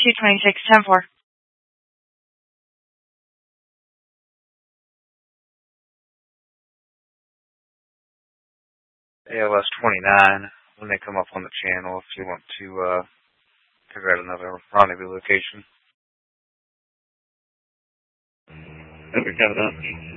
226-10-4. ALS 29, when they come up on the channel, if you want to figure out another rendezvous location. Okay, got it.